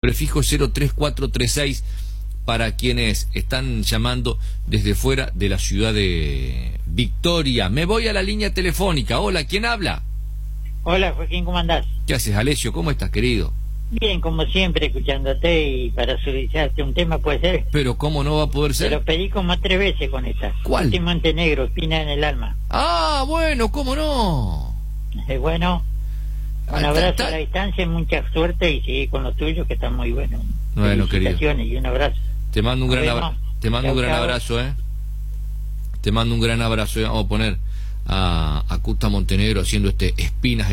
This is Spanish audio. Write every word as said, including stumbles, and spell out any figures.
prefijo cero tres cuatro tres seis para quienes están llamando desde fuera de la ciudad de Victoria. Me voy a la línea telefónica. Hola, ¿quién habla? Hola, Joaquín, ¿cómo andás? ¿Qué haces, Alessio? ¿Cómo estás, querido? Bien, como siempre, escuchándote y para solicitarte un tema, ¿puede ser? Pero ¿cómo no va a poder ser? Te lo pedí como tres veces con esta. ¿Cuál? Este Montenegro, Espina en el alma. Ah, bueno, ¿cómo no? Eh, bueno, un Ah, abrazo ta- ta- a la distancia, mucha suerte y sigue con lo tuyo, que está muy bueno. Bueno, Felicitaciones y un abrazo. Te mando un Nos gran vemos. abrazo. Te mando Chau, un gran chau. abrazo, ¿eh? Te mando un gran abrazo. ¿eh? Vamos a poner a, a Custa Montenegro haciendo este Espinas